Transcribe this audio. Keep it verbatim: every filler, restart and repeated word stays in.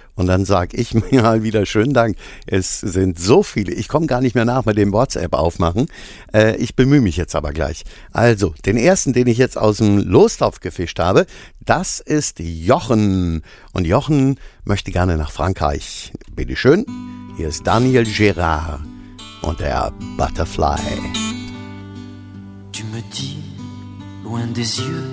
Und dann sage ich mir mal wieder schönen Dank. Es sind so viele. Ich komme gar nicht mehr nach mit dem WhatsApp aufmachen. Äh, ich bemühe mich jetzt aber gleich. Also, den ersten, den ich jetzt aus dem Lostopf gefischt habe, das ist Jochen. Und Jochen möchte gerne nach Frankreich. Bitte schön. Hier ist Daniel Gérard und der Butterfly. Tu me dis, loin des yeux